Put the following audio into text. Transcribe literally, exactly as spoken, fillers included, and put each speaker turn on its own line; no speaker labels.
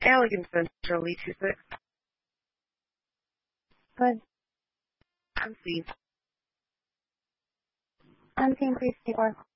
Allegan Central, E two six.
Good.
I'm C.
I'm team three sixty-four.